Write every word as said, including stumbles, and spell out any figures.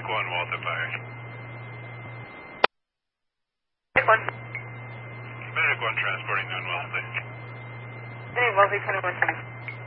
one, Walter Fire. Medic one. Medic one transporting nine Wellesley. Hey, Wellesley twenty-one twenty.